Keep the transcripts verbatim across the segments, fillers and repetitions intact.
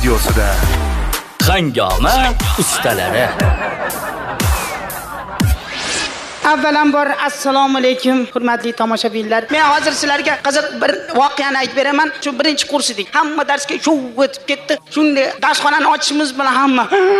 studiosida Hangoma ustalari. Avvalambor assalomu alaykum hurmatli tomoshabinlar. Men hozir sizlarga qiziq bir voqeani aytib beraman. Shu birinchi kurs edik. Hamma darsga shuv o'tib ketdi. Shunda darsxonani ochishimiz bilan hamma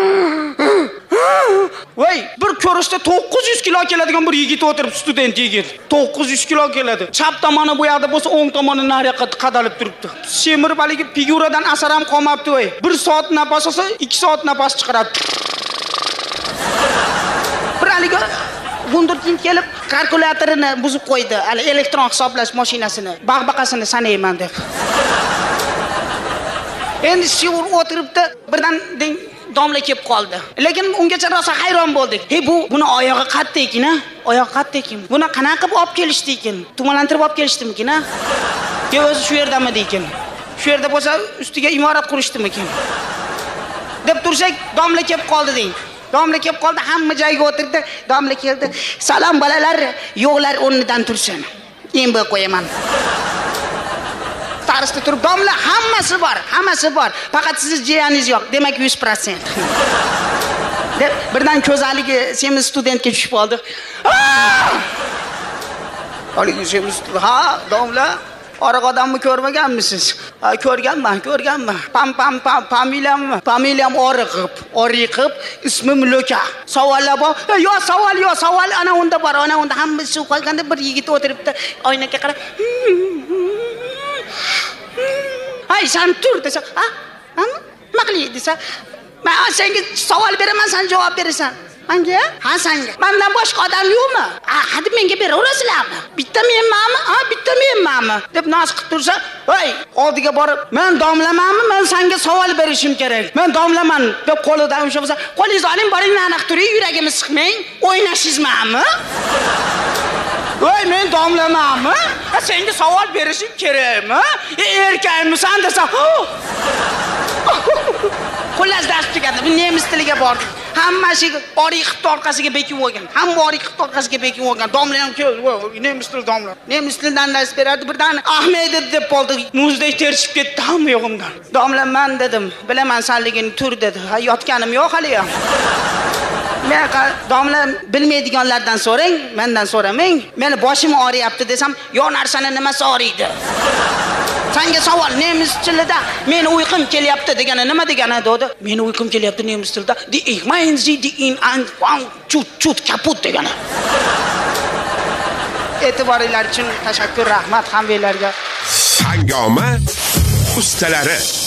voy, bir ko'rishda to'qqiz yuz kilo keladigan bir yigit o'tiribdi, student yigit. to'qqiz yuz kilo keladi. Chap tomoni bu yoqda bo'lsa, o'ng tomoni nariga qadalib turibdi. Semirib haligi figuradan asar ham qolmabdi voy. bir soat nafas olsa, ikki soat nafas chiqaradi. Bir haligi Wunderkind kelib kalkulyatorni buzib qo'ydi. Hali elektron hisoblash mashinasini, bag'baqasini sanayman deb. Endi shu o'tiribdi, birdan deng domla kelib qoldi. Lekin ungacha rosa hayron bo'ldik. Hey, bu buni oyog'i qatta ekan-a? Oyog'i qatta ekan. Buni qanaqa qilib olib kelishdi ekan? Tumanlantirib olib kelishdimi-kin-a? Yo, o'zi shu yerdami ekan? Shu yerda bo'lsa, ustiga imorat qurishdimi-kin? deb tursak, domla kelib qoldi deng. Domla kelib qoldi, hamma joyga o'tirdi. Domla keldi. Salom bolalar, yo'qlar o'rnidan tursin. Endi qo'yaman. Tarisda turib, domla hammasi bor, hammasi bor. Faqat siz jiyaningiz yo'q. Demak yuz foiz. deb birdan ko'zaligi semiz studentga tushib qoldi. Haligi semiz, ha, domla Oraq odamni ko'rmaganmisiz? Ha, ko'rganman, ko'rganman. Pam pam pam familiyam, familiyam Oriqib, Oriqib, ismim Loka. Savollar bor. Yo, savol, yo, savol ana unda bor, ana unda hammasi qo'yganda bir yigit o'tiribdi, oynaga qarab. Hay, sen tur desa, ha? Nima qilay desa, men senga savol beraman, sen javob berasan. Menga? Ha, senga. Mendan boshqa odam yo'qmi? Ha, hadi menga beraverasizlarmi? Bitta menmanmi? Ha, bitta menmanmi? deb noz qilib tursa, "Voy, oldiga borib, men domlamanmi? Men senga savol berishim kerak. Men domlaman" deb qo'lidan ushlab bo'lsa, "Qo'lingizni oling, boring, aniq turing, yuragimni siqmang. O'ynashingizmi?" Voy, men domlamanmi? Ha, senga savol berishim kerakmi? Erkakmisan desa, Xullas dars tugadi. Bu nemis tiliga bordik. Hammasi Oriqib orqasiga bekib olgan. Hamma Oriqib orqasiga bekib olgan. Domla ham keldi. Nemis til domla. Nemis tildan dars beradi. Birdan Ahmedov deb qoldi. Muzdek terchib ketdi hamma yo'g'imdan. Domla men dedim. Bilaman sanligini tur dedi. Ha, yotganim yo'q hali ham. Men domla bilmaydiganlardan so'rang, mendan so'ramang. Meni boshim og'riyapti desam, "Yo narsani nimasi og'riydi?" Senga savol nemis tilida meni uyqum kelyapti degani nima degani dedi. Meni uyqum kelyapti nemis tilida. Die ich mein sie die in ein chut chut kaputt degani. E'tiboringlar uchun tashakkur, rahmat hammalarga. Hangoma ustalari.